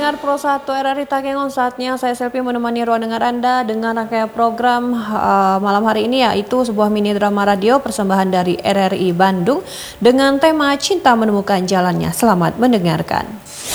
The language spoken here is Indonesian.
Pendengar Pro 1 RRI Takengon, saatnya saya Selvi menemani ruang dengar Anda dengan rangkaian program malam hari ini, yaitu sebuah mini drama radio persembahan dari RRI Bandung dengan tema Cinta Menemukan Jalannya. Selamat mendengarkan.